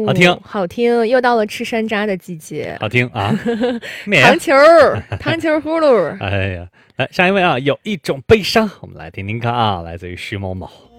好听， 好听，又到了吃山楂的季节， 好听啊！ 糖球，糖球葫芦。 哎呀，来下一位啊，有一种悲伤，我们来听听看啊，来自于徐某某。